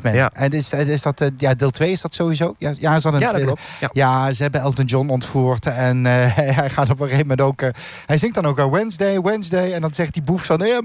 Man. Ja. En is dat deel 2 is dat sowieso? Ja, is dat een Ja, dat tweede? klopt. Ja, ze hebben Elton John ontvoerd. En hij gaat op een gegeven moment ook... hij zingt dan ook Wednesday. En dan zegt die boef van...